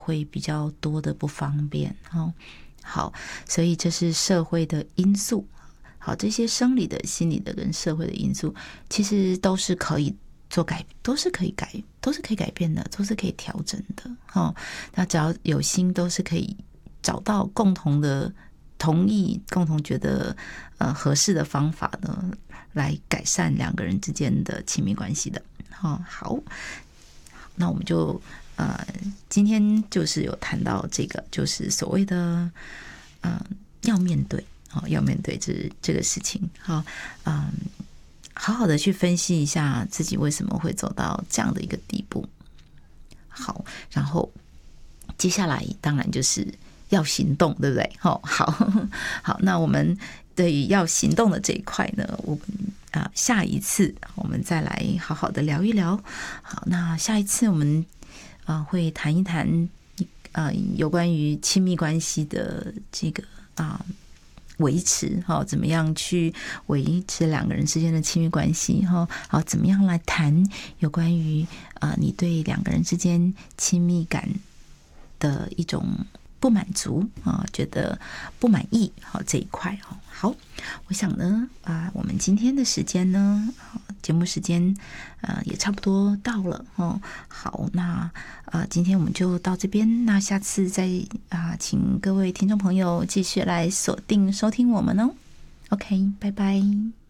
会比较多的不方便。好，所以这是社会的因素。好，这些生理的、心理的跟社会的因素，其实都是可以都是可以改变的，都是可以调整的。那只要有心，都是可以找到共同的同意、共同觉得合适的方法呢，来改善两个人之间的亲密关系的。好，那我们就今天就是有谈到这个，就是所谓的要面对。要面对这个事情。好好的去分析一下自己为什么会走到这样的一个地步。好，然后接下来当然就是要行动，对不对？好，那我们对于要行动的这一块呢，我们下一次我们再来好好的聊一聊。好，那下一次我们会谈一谈有关于亲密关系的这个维持，怎么样去维持两个人之间的亲密关系，怎么样来谈有关于你对两个人之间亲密感的一种不满足觉得不满意这一块。好，我想呢我们今天的时间呢节目时间也差不多到了好，那今天我们就到这边，那下次再请各位听众朋友继续来锁定收听我们哦。OK， 拜拜。